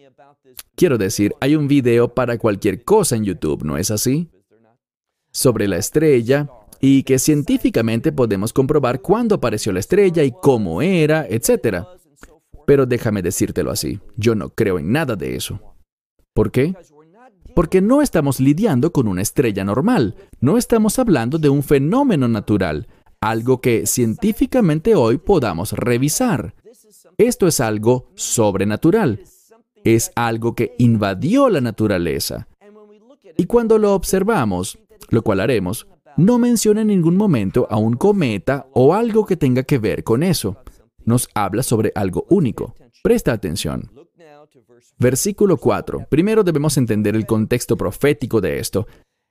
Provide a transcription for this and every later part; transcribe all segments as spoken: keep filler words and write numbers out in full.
Quiero decir, hay un video para cualquier cosa en YouTube, ¿no es así? Sobre la estrella, y que científicamente podemos comprobar cuándo apareció la estrella y cómo era, etcétera. Pero déjame decírtelo así, yo no creo en nada de eso. ¿Por qué? Porque no estamos lidiando con una estrella normal, no estamos hablando de un fenómeno natural, algo que científicamente hoy podamos revisar. Esto es algo sobrenatural, es algo que invadió la naturaleza. Y cuando lo observamos, lo cual haremos, no menciona en ningún momento a un cometa o algo que tenga que ver con eso. Nos habla sobre algo único. Presta atención. Versículo cuatro. Primero debemos entender el contexto profético de esto.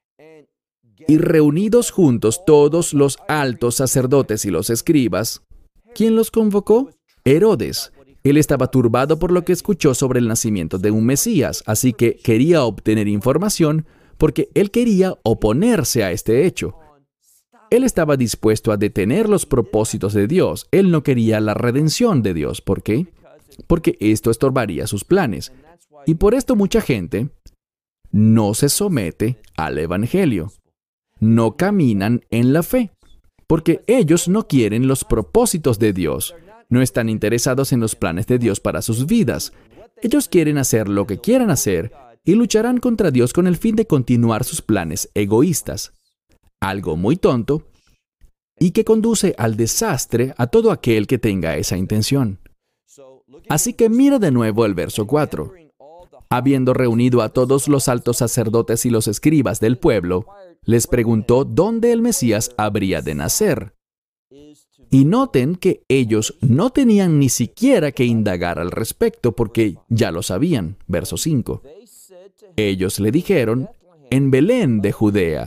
Y reunidos juntos todos los altos sacerdotes y los escribas, ¿quién los convocó? Herodes. Él estaba turbado por lo que escuchó sobre el nacimiento de un Mesías, así que quería obtener información porque él quería oponerse a este hecho. Él estaba dispuesto a detener los propósitos de Dios. Él no quería la redención de Dios. ¿Por qué? Porque esto estorbaría sus planes. Y por esto mucha gente no se somete al Evangelio. No caminan en la fe. Porque ellos no quieren los propósitos de Dios. No están interesados en los planes de Dios para sus vidas. Ellos quieren hacer lo que quieran hacer y lucharán contra Dios con el fin de continuar sus planes egoístas. Algo muy tonto y que conduce al desastre a todo aquel que tenga esa intención. Así que mira de nuevo el verso cuatro. Habiendo reunido a todos los altos sacerdotes y los escribas del pueblo, les preguntó dónde el Mesías habría de nacer. Y noten que ellos no tenían ni siquiera que indagar al respecto porque ya lo sabían. Verso cinco. Ellos le dijeron, en Belén de Judea,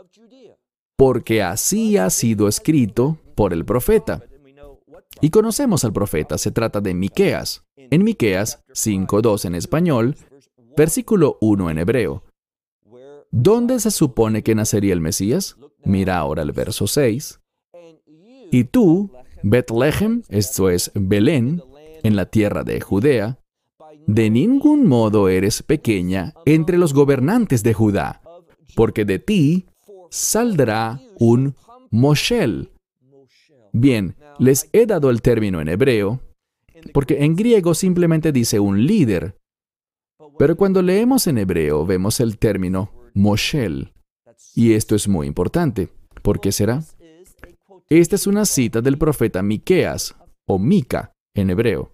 porque así ha sido escrito por el profeta. Y conocemos al profeta, se trata de Miqueas. En Miqueas cinco dos en español, versículo uno en hebreo. ¿Dónde se supone que nacería el Mesías? Mira ahora el verso seis. Y tú, Betlehem, esto es Belén, en la tierra de Judea, de ningún modo eres pequeña entre los gobernantes de Judá, porque de ti saldrá un Moshel. Bien, les he dado el término en hebreo, porque en griego simplemente dice un líder. Pero cuando leemos en hebreo, vemos el término Moshel. Y esto es muy importante. ¿Por qué será? Esta es una cita del profeta Miqueas, o Mica, en hebreo.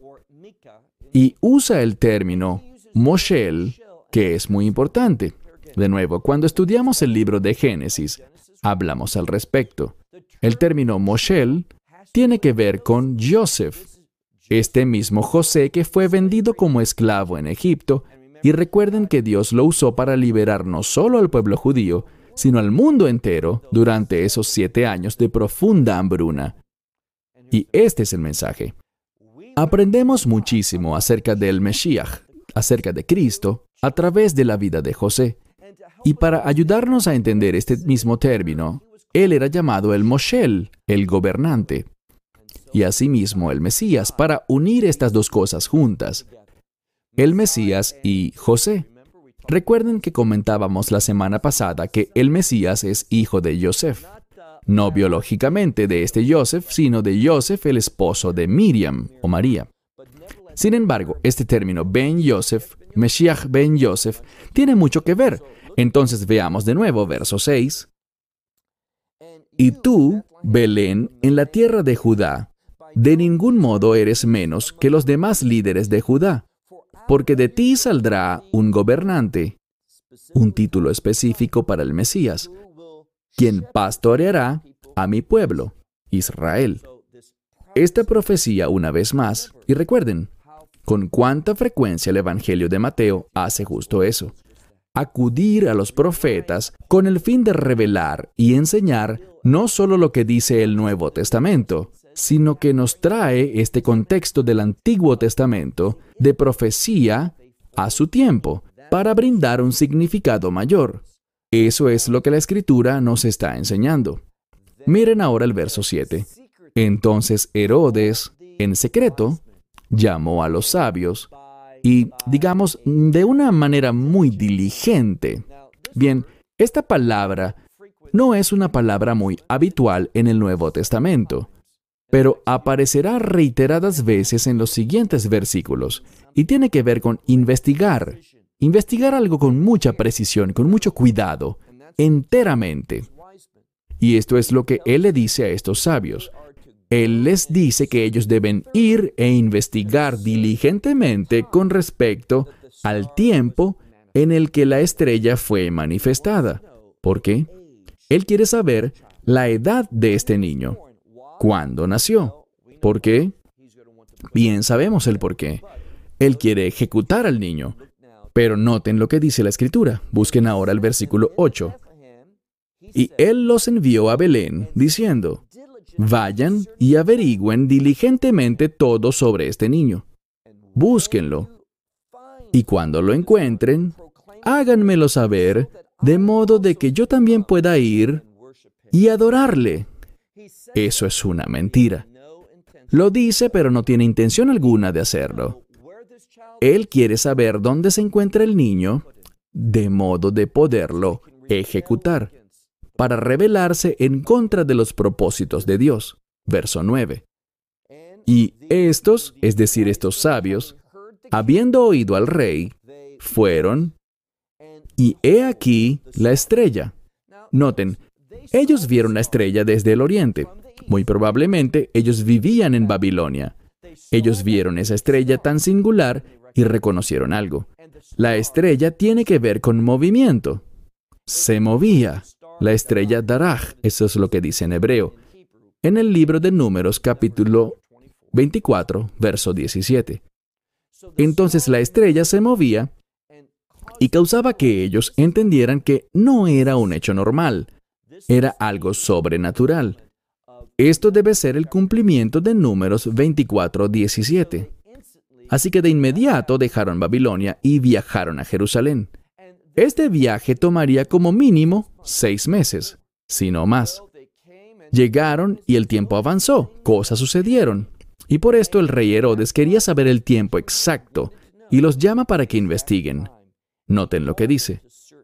Y usa el término Moshel, que es muy importante. De nuevo, cuando estudiamos el libro de Génesis, hablamos al respecto. El término Moshel tiene que ver con Joseph, este mismo José que fue vendido como esclavo en Egipto, y recuerden que Dios lo usó para liberar no solo al pueblo judío, sino al mundo entero durante esos siete años de profunda hambruna. Y este es el mensaje. Aprendemos muchísimo acerca del Mesías, acerca de Cristo, a través de la vida de José. Y para ayudarnos a entender este mismo término, él era llamado el Moshel, el gobernante. Y asimismo el Mesías, para unir estas dos cosas juntas. El Mesías y José. Recuerden que comentábamos la semana pasada que el Mesías es hijo de Joseph. No biológicamente de este Joseph, sino de Joseph, el esposo de Miriam o María. Sin embargo, este término Ben Yosef, Mesías Ben Yosef, tiene mucho que ver. Entonces veamos de nuevo verso seis. Y tú, Belén, en la tierra de Judá, de ningún modo eres menos que los demás líderes de Judá, porque de ti saldrá un gobernante, un título específico para el Mesías, quien pastoreará a mi pueblo, Israel. Esta profecía, una vez más, y recuerden, con cuánta frecuencia el Evangelio de Mateo hace justo eso, acudir a los profetas con el fin de revelar y enseñar no solo lo que dice el Nuevo Testamento, sino que nos trae este contexto del Antiguo Testamento de profecía a su tiempo, para brindar un significado mayor. Eso es lo que la Escritura nos está enseñando. Miren ahora el verso siete. Entonces Herodes, en secreto, llamó a los sabios y, digamos, de una manera muy diligente. Bien, esta palabra no es una palabra muy habitual en el Nuevo Testamento, pero aparecerá reiteradas veces en los siguientes versículos, y tiene que ver con investigar. Investigar algo con mucha precisión, con mucho cuidado, enteramente. Y esto es lo que Él le dice a estos sabios. Él les dice que ellos deben ir e investigar diligentemente con respecto al tiempo en el que la estrella fue manifestada. ¿Por qué? Él quiere saber la edad de este niño. ¿Cuándo nació? ¿Por qué? Bien sabemos el por qué. Él quiere ejecutar al niño. Pero noten lo que dice la Escritura. Busquen ahora el versículo ocho. Y Él los envió a Belén, diciendo, vayan y averigüen diligentemente todo sobre este niño. Búsquenlo. Y cuando lo encuentren, háganmelo saber, de modo de que yo también pueda ir y adorarle. Eso es una mentira. Lo dice, pero no tiene intención alguna de hacerlo. Él quiere saber dónde se encuentra el niño, de modo de poderlo ejecutar, para rebelarse en contra de los propósitos de Dios. Verso nueve. Y estos, es decir, estos sabios, habiendo oído al rey, fueron, y he aquí la estrella. Noten, ellos vieron la estrella desde el oriente. Muy probablemente ellos vivían en Babilonia. Ellos vieron esa estrella tan singular y reconocieron algo. La estrella tiene que ver con movimiento. Se movía. La estrella Daraj, eso es lo que dice en hebreo. En el libro de Números, capítulo veinticuatro, verso diecisiete. Entonces la estrella se movía y causaba que ellos entendieran que no era un hecho normal, era algo sobrenatural. Esto debe ser el cumplimiento de Números veinticuatro, diecisiete. Así que de inmediato dejaron Babilonia y viajaron a Jerusalén. Este viaje tomaría como mínimo seis meses, si no más. Llegaron y el tiempo avanzó, cosas sucedieron. Y por esto el rey Herodes quería saber el tiempo exacto y los llama para que investiguen. Noten lo que dice.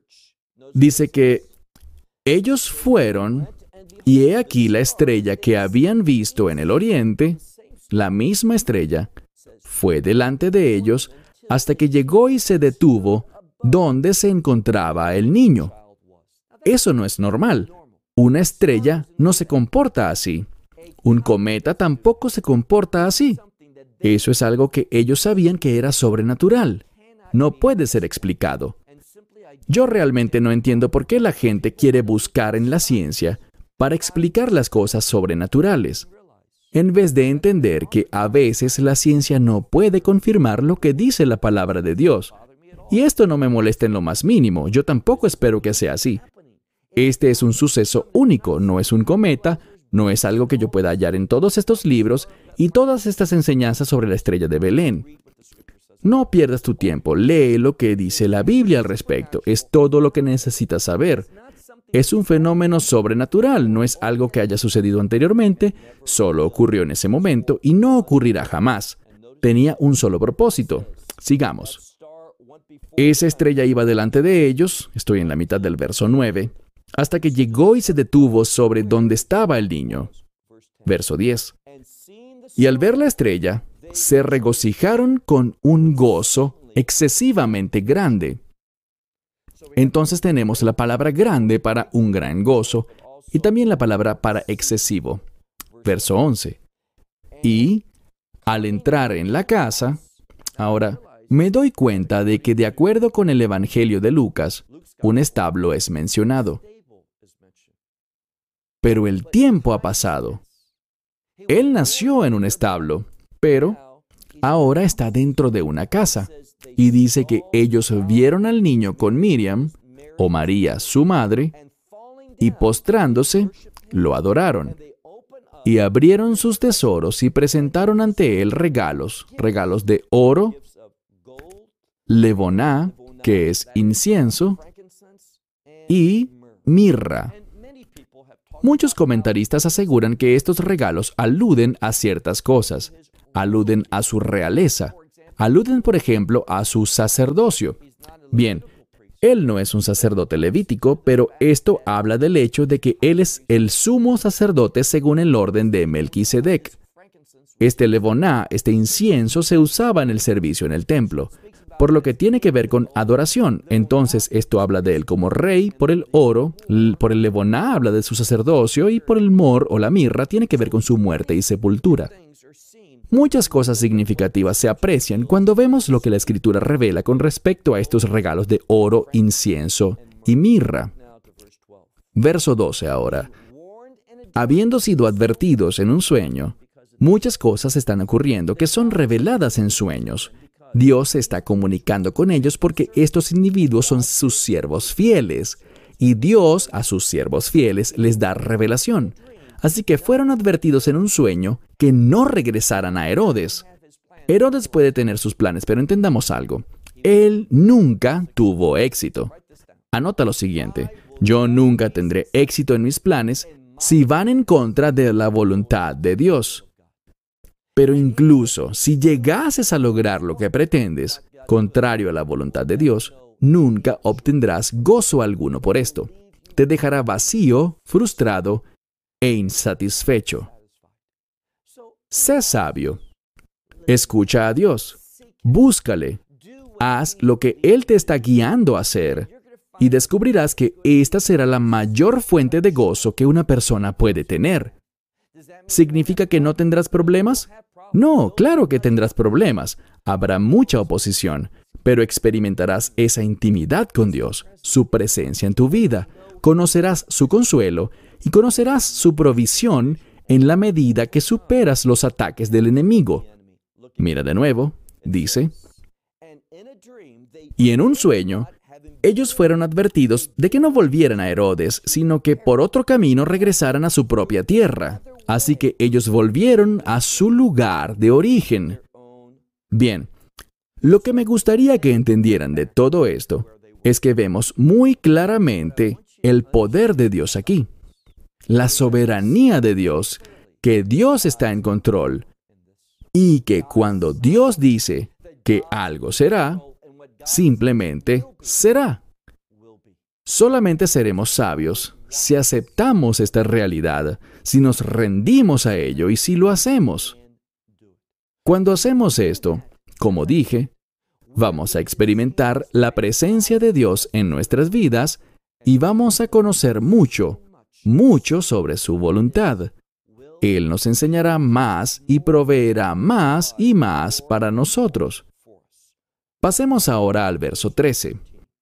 Dice que ellos fueron, y he aquí la estrella que habían visto en el oriente, la misma estrella, fue delante de ellos hasta que llegó y se detuvo donde se encontraba el niño. Eso no es normal. Una estrella no se comporta así. Un cometa tampoco se comporta así. Eso es algo que ellos sabían que era sobrenatural. No puede ser explicado. Yo realmente no entiendo por qué la gente quiere buscar en la ciencia para explicar las cosas sobrenaturales, en vez de entender que a veces la ciencia no puede confirmar lo que dice la palabra de Dios. Y esto no me molesta en lo más mínimo. Yo tampoco espero que sea así. Este es un suceso único, no es un cometa, no es algo que yo pueda hallar en todos estos libros y todas estas enseñanzas sobre la estrella de Belén. No pierdas tu tiempo, lee lo que dice la Biblia al respecto. Es todo lo que necesitas saber. Es un fenómeno sobrenatural, no es algo que haya sucedido anteriormente, solo ocurrió en ese momento y no ocurrirá jamás. Tenía un solo propósito. Sigamos. Esa estrella iba delante de ellos, estoy en la mitad del verso nueve, hasta que llegó y se detuvo sobre donde estaba el niño. Verso diez. Y al ver la estrella, se regocijaron con un gozo excesivamente grande. Entonces tenemos la palabra grande para un gran gozo y también la palabra para excesivo. Verso once. Y al entrar en la casa, ahora me doy cuenta de que de acuerdo con el Evangelio de Lucas, un establo es mencionado. Pero el tiempo ha pasado. Él nació en un establo, pero ahora está dentro de una casa. Y dice que ellos vieron al niño con Miriam, o María, su madre, y postrándose, lo adoraron. Y abrieron sus tesoros y presentaron ante él regalos, regalos de oro, leboná, que es incienso, y mirra. Muchos comentaristas aseguran que estos regalos aluden a ciertas cosas, aluden a su realeza, Aluden, por ejemplo, a su sacerdocio. Bien, él no es un sacerdote levítico, pero esto habla del hecho de que él es el sumo sacerdote según el orden de Melquisedec. Este levoná, este incienso, se usaba en el servicio en el templo, por lo que tiene que ver con adoración. Entonces, esto habla de él como rey por el oro, por el levoná habla de su sacerdocio, y por el mor o la mirra tiene que ver con su muerte y sepultura. Muchas cosas significativas se aprecian cuando vemos lo que la Escritura revela con respecto a estos regalos de oro, incienso y mirra. Verso doce ahora. Habiendo sido advertidos en un sueño, muchas cosas están ocurriendo que son reveladas en sueños. Dios se está comunicando con ellos porque estos individuos son sus siervos fieles, y Dios a sus siervos fieles les da revelación. Así que fueron advertidos en un sueño que no regresaran a Herodes. Herodes puede tener sus planes, pero entendamos algo. Él nunca tuvo éxito. Anota lo siguiente. Yo nunca tendré éxito en mis planes si van en contra de la voluntad de Dios. Pero incluso si llegases a lograr lo que pretendes, contrario a la voluntad de Dios, nunca obtendrás gozo alguno por esto. Te dejará vacío, frustrado e insatisfecho. Sé sabio. Escucha a Dios. Búscale. Haz lo que Él te está guiando a hacer. Y descubrirás que esta será la mayor fuente de gozo que una persona puede tener. ¿Significa que no tendrás problemas? No, claro que tendrás problemas. Habrá mucha oposición, pero experimentarás esa intimidad con Dios, su presencia en tu vida. Conocerás su consuelo y conocerás su provisión en la medida que superas los ataques del enemigo. Mira de nuevo, dice, y en un sueño, ellos fueron advertidos de que no volvieran a Herodes, sino que por otro camino regresaran a su propia tierra. Así que ellos volvieron a su lugar de origen. Bien, lo que me gustaría que entendieran de todo esto es que vemos muy claramente el poder de Dios aquí. La soberanía de Dios, que Dios está en control, y que cuando Dios dice que algo será, simplemente será. Solamente seremos sabios si aceptamos esta realidad, si nos rendimos a ello y si lo hacemos. Cuando hacemos esto, como dije, vamos a experimentar la presencia de Dios en nuestras vidas y vamos a conocer mucho, mucho sobre su voluntad. Él nos enseñará más y proveerá más y más para nosotros. Pasemos ahora al verso trece.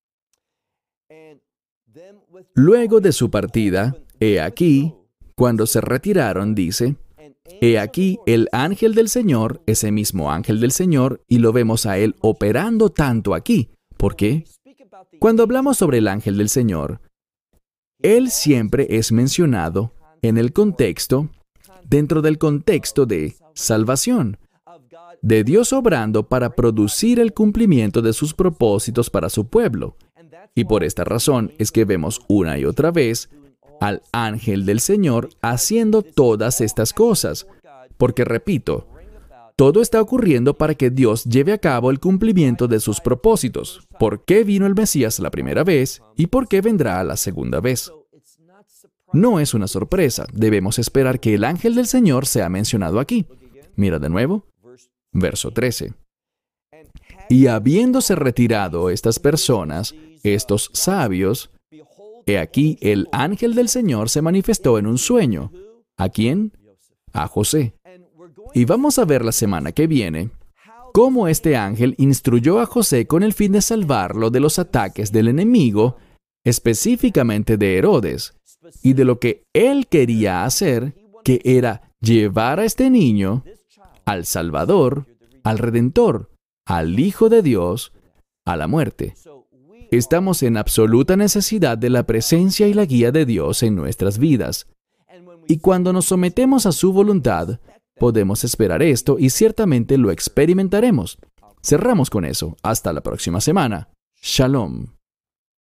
Luego de su partida, he aquí, cuando se retiraron, dice, he aquí el ángel del Señor, ese mismo ángel del Señor, y lo vemos a él operando tanto aquí. ¿Por qué? Cuando hablamos sobre el ángel del Señor, él siempre es mencionado en el contexto, dentro del contexto de salvación, de Dios obrando para producir el cumplimiento de sus propósitos para su pueblo. Y por esta razón es que vemos una y otra vez al ángel del Señor haciendo todas estas cosas. Porque, repito, todo está ocurriendo para que Dios lleve a cabo el cumplimiento de sus propósitos. ¿Por qué vino el Mesías la primera vez y por qué vendrá la segunda vez? No es una sorpresa. Debemos esperar que el ángel del Señor sea mencionado aquí. Mira de nuevo, verso trece. Y habiéndose retirado estas personas, estos sabios, he aquí el ángel del Señor se manifestó en un sueño. ¿A quién? A José. Y vamos a ver la semana que viene cómo este ángel instruyó a José con el fin de salvarlo de los ataques del enemigo, específicamente de Herodes, y de lo que él quería hacer, que era llevar a este niño al Salvador, al Redentor, al Hijo de Dios, a la muerte. Estamos en absoluta necesidad de la presencia y la guía de Dios en nuestras vidas. Y cuando nos sometemos a su voluntad, podemos esperar esto y ciertamente lo experimentaremos. Cerramos con eso. Hasta la próxima semana. Shalom.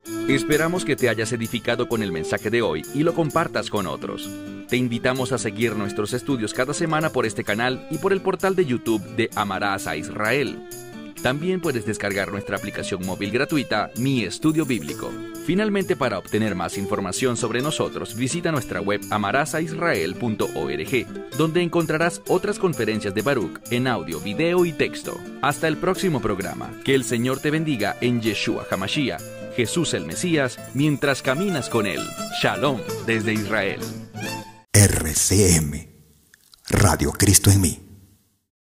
Esperamos que te hayas edificado con el mensaje de hoy y lo compartas con otros. Te invitamos a seguir nuestros estudios cada semana por este canal y por el portal de YouTube de Amarás a Israel. También puedes descargar nuestra aplicación móvil gratuita, Mi Estudio Bíblico. Finalmente, para obtener más información sobre nosotros, visita nuestra web amarás a israel punto org, donde encontrarás otras conferencias de Baruch en audio, video y texto. Hasta el próximo programa. Que el Señor te bendiga en Yeshua HaMashiach, Jesús el Mesías, mientras caminas con Él. Shalom desde Israel. R C M, Radio Cristo en mí.